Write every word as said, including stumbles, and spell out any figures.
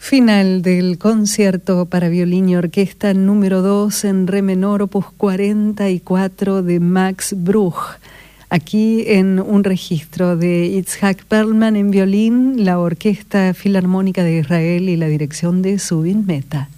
Final del concierto para violín y orquesta número dos en re menor, opus cuarenta y cuatro de Max Bruch. Aquí en un registro de Itzhak Perlman en violín, la Orquesta Filarmónica de Israel y la dirección de Zubin Mehta.